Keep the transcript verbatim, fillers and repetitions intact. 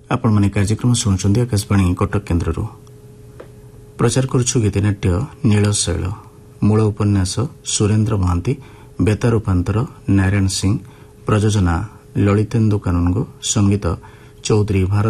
आपण माने कार्यक्रम शुणुଛନ୍ତି आकाशवाणी कटक केन्द्रରୁ प्रचार करुछु गीतनाट्य नीलशैल मूल उपन्यास सुरेन्द्र महांती बेता रूपांतर नारायण सिंह प्रयोजना ललितेन्दु कानूनगो संगीत चौधरी भारत